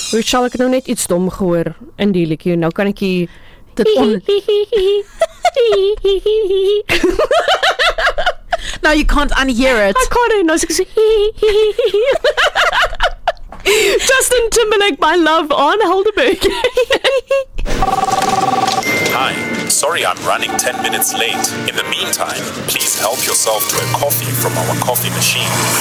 Hoe sal ek nou net iets dom gehoor in die liedjie? Nou kan ek dit Now you can't unhear it. I can't, nou sê Justin Timberlake, My Love on Helderberg. Hi, sorry I'm running 10 minutes late. In the meantime, please help yourself to a coffee from our coffee machine.